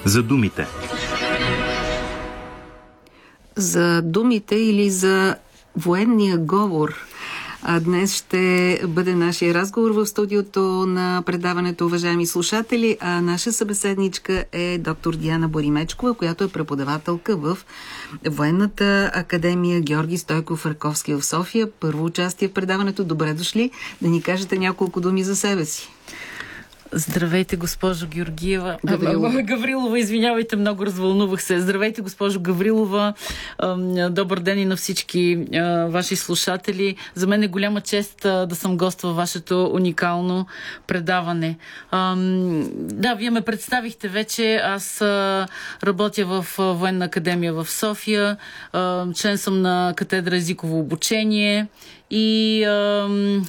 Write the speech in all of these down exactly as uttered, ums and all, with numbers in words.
За думите. За думите или за военния говор. А днес ще бъде нашия разговор в студиото на предаването, уважаеми слушатели. А наша събеседничка е доктор Диана Боримечкова, която е преподавателка в Военната академия Георги Стойков Раковски в София. Първо участие в предаването. Добре дошли. Да ни кажете няколко думи за себе си. Здравейте, госпожо Георгиева. Гаврилова. Гаврилова, извинявайте, много развълнувах се. Здравейте, госпожо Гаврилова. Добър ден и на всички ваши слушатели. За мен е голяма чест да съм гост във вашето уникално предаване. Да, вие ме представихте вече. Аз работя в Военна академия в София. Член съм на катедра езиково обучение и а,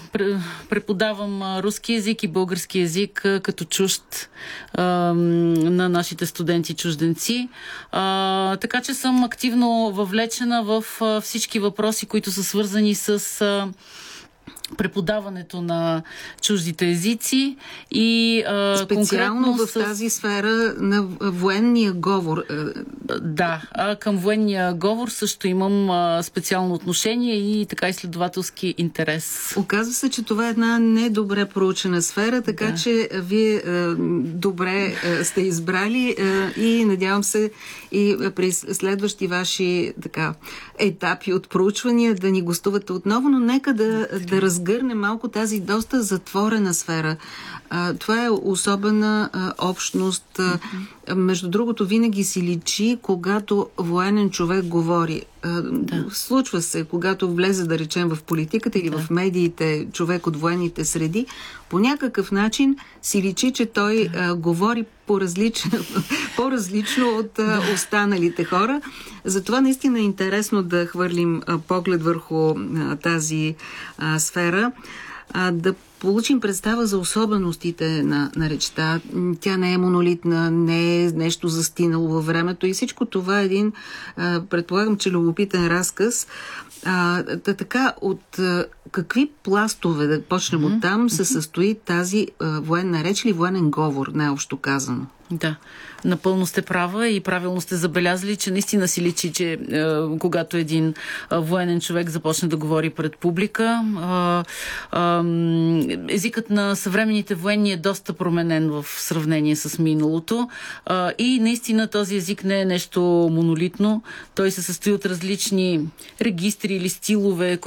преподавам руски език и български език а, като чужд а, на нашите студенти-чужденци. А, така че съм активно въвлечена в а, всички въпроси, които са свързани с а, преподаването на чуждите езици и а, специално в с... тази сфера на военния говор. Да, а към военния говор също имам а, специално отношение и така изследователски интерес. Оказва се, че това е една недобре проучена сфера, така да. че вие а, добре а, сте избрали а, и надявам се и при следващи ваши така, етапи от проучвания да ни гостувате отново, но нека да, да разгърне малко тази доста затворена сфера. А, това е особена а, общност. А, между другото, винаги си личи, когато военен човек говори. А, да. Случва се, когато влезе, да речем, в политиката или да. в медиите, човек от военните среди, по някакъв начин си личи, че той да. а, говори по-различно, по-различно от а, останалите хора. Затова наистина е интересно да хвърлим а, поглед върху а, тази а, сфера, а, да получим представа за особеностите на, на речта. Тя не е монолитна, не е нещо застинало във времето и всичко това е един, а, предполагам, че любопитен разказ. А, да, така, от а, какви пластове, да почнем mm-hmm. от там, се състои тази а, военна реч или военен говор, най-общо казано? Да, напълно сте права и правилно сте забелязали, че наистина си личи, че е, когато един е, военен човек започне да говори пред публика, е, е, езикът на съвременните военни е доста променен в сравнение с миналото е, и наистина този език не е нещо монолитно. Той се състои от различни регистри или стилове,